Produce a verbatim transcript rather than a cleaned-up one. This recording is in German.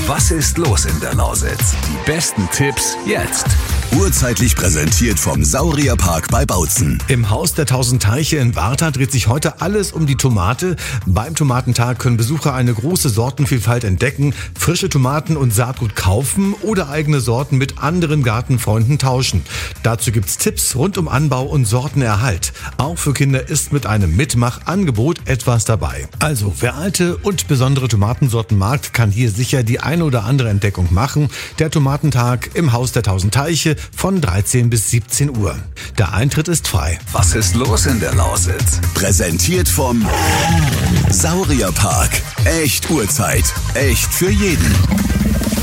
Was ist los in der Lausitz? Die besten Tipps jetzt. Urzeitlich präsentiert vom Saurierpark bei Bautzen. Im Haus der tausend Teiche in Warta dreht sich heute alles um die Tomate. Beim Tomatentag können Besucher eine große Sortenvielfalt entdecken, frische Tomaten und Saatgut kaufen oder eigene Sorten mit anderen Gartenfreunden tauschen. Dazu gibt's Tipps rund um Anbau und Sortenerhalt. Auch für Kinder ist mit einem Mitmachangebot etwas dabei. Also, wer alte und besondere Tomatensorten mag, kann hier sicher die eine oder andere Entdeckung machen. Der Tomatentag im Haus der tausend Teiche von dreizehn bis siebzehn Uhr. Der Eintritt ist frei. Was ist los in der Lausitz? Präsentiert vom Saurierpark. Echt Urzeit. Echt für jeden.